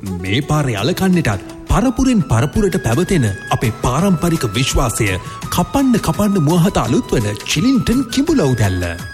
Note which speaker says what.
Speaker 1: මේ පාරේ අලකන්නටත් පරපුරෙන් පරපුරට පැවතෙන අපේ පාරම්පරික විශ්වාසය කපන්න මුවහත අලුත් වන චිලින්ටන් කිඹුලව් දැල්ල.